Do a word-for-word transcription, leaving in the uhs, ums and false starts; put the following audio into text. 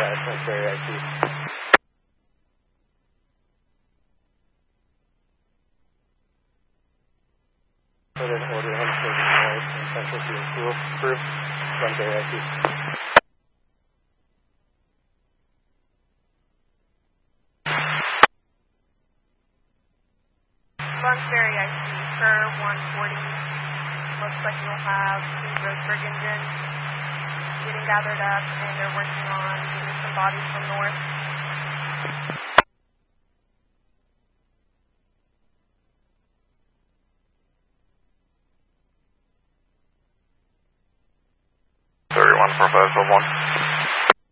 Sunbury I C. Put an order in for the noise and central fuel fuel group, Sunbury I C. Sunbury I C, per one forty. Looks like you'll have two Roseburg engines getting gathered up, and they're working on getting some bodies from north. thirty-one four five one.